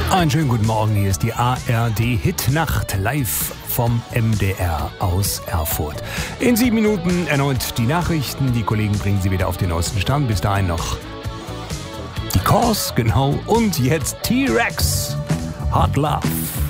Einen schönen guten Morgen, hier ist die ARD-Hitnacht live vom MDR aus Erfurt. In 7 Minuten erneut die Nachrichten, die Kollegen bringen sie wieder auf den neuesten Stand. Bis dahin noch die Cause, genau, und jetzt T-Rex, Hot Love.